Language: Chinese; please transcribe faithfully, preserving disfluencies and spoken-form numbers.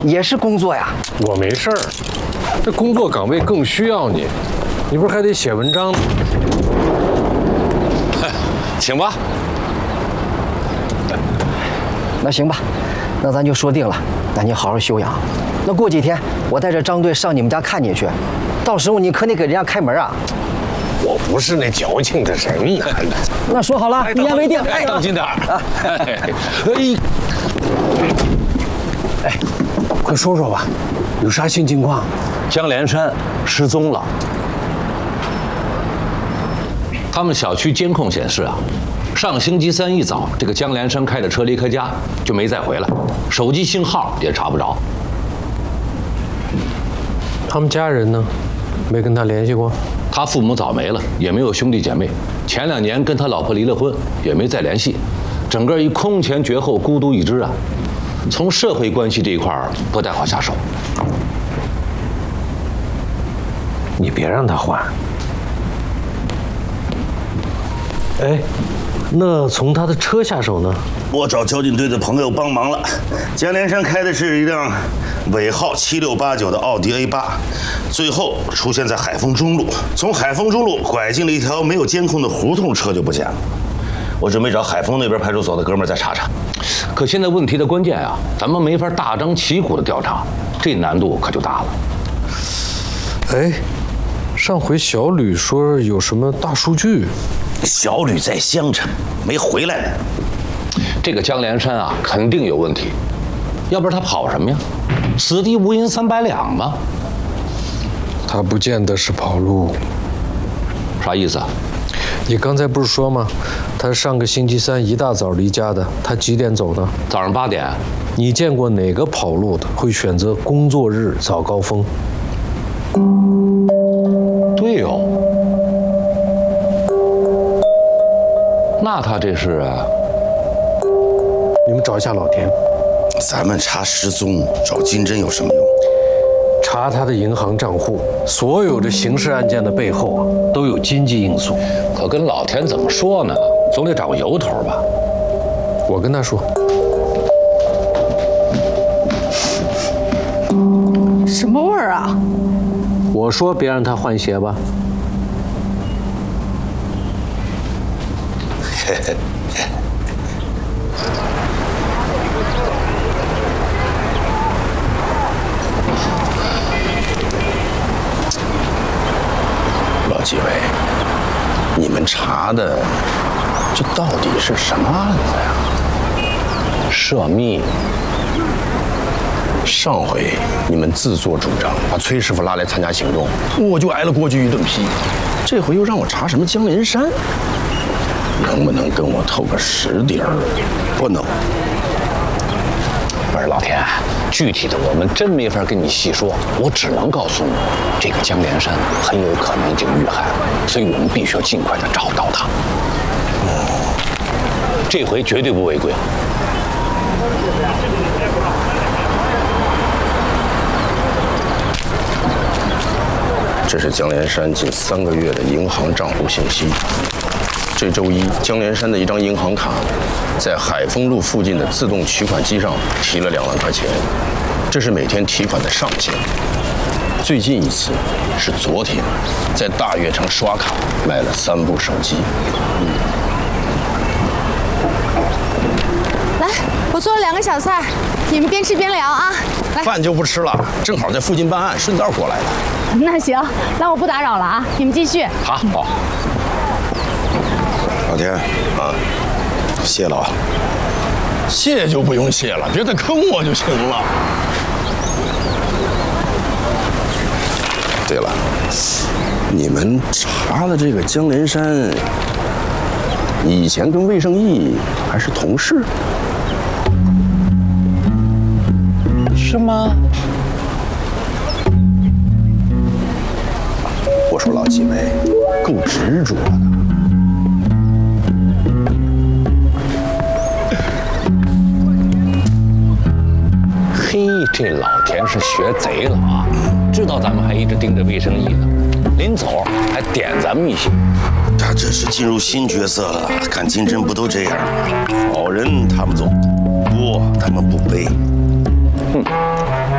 也是工作呀。 我没事儿，这工作岗位更需要你，你不是还得写文章呢？ 请吧。 那行吧，那咱就说定了，那你好好休养。那过几天我带着张队上你们家看你去，到时候你可得给人家开门啊。 我不是那矫情的人呐。 那说好了，一言为定。 哎，当心点儿啊！ 哎，哎，快说说吧，有啥新情况？ 江连山失踪了。他们小区监控显示啊，上星期三一早，这个江连山开着车离开家，就没再回来，手机信号也查不着。 他们家人呢？没跟他联系过？ 他父母早没了，也没有兄弟姐妹。前两年跟他老婆离了婚，也没再联系，整个一空前绝后，孤独一只啊。从社会关系这一块儿不太好下手。 你别让他换。哎，那从他的车下手呢？ 我找交警队的朋友帮忙了。江连山开的是一辆尾号七六八九的奥迪 A 八，最后出现在海丰中路，从海丰中路拐进了一条没有监控的胡同，车就不见了。我准备找海丰那边派出所的哥们儿再查查。 可现在问题的关键啊，咱们没法大张旗鼓的调查，这难度可就大了。 哎，上回小吕说有什么大数据？ 小吕在襄城，没回来呢。 这个江连山啊，肯定有问题，要不然他跑什么呀？此地无银三百两吗？ 他不见得是跑路。 啥意思啊？ 你刚才不是说吗？他上个星期三一大早离家的，他几点走的？ 早上八点。 你见过哪个跑路的会选择工作日早高峰？ 对哦。那他这是？ 你们找一下老田。 咱们查失踪，找金针有什么用？ 查他的银行账户。所有的刑事案件的背后啊，都有经济因素。 可跟老田怎么说呢？总得找个由头吧。 我跟他说。 什么味儿啊？ 我说别让他换鞋吧。 嘿嘿。老几位，你们查的这到底是什么案子呀？ 涉密。 上回你们自作主张把崔师傅拉来参加行动，我就挨了郭局一顿批。这回又让我查什么江连山？能不能跟我透个实底儿？不能。 不是老田，具体的我们真没法跟你细说，我只能告诉你，这个江连山很有可能已经遇害了，所以我们必须要尽快的找到他。这回绝对不违规。 这是江连山近三个月的银行账户信息。这周一，江连山的一张银行卡在海丰路附近的自动取款机上提了两万块钱，这是每天提款的上限。最近一次是昨天，在大悦城刷卡买了三部手机。 来，我做了两个小菜，你们边吃边聊啊。来， 饭就不吃了，正好在附近办案，顺道过来的。 那行，那我不打扰了啊，你们继续。 好，好。 老田啊，谢了啊。谢就不用谢了，别再坑我就行了。对了，你们查的这个江连山，以前跟魏胜义还是同事？ 是吗？ 我说老几位，够执着的。 嘿，这老田是学贼了啊！知道咱们还一直盯着魏胜义呢，临走还点咱们一下。 他这是进入新角色了，看金针不都这样吗？好人他们总，锅他们不背。 哼。